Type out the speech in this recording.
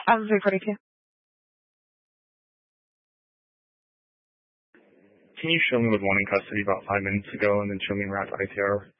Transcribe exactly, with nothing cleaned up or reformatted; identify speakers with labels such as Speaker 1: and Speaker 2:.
Speaker 1: I was ready to.
Speaker 2: Can you show me with one in custody about five minutes ago and then show me where at I T R?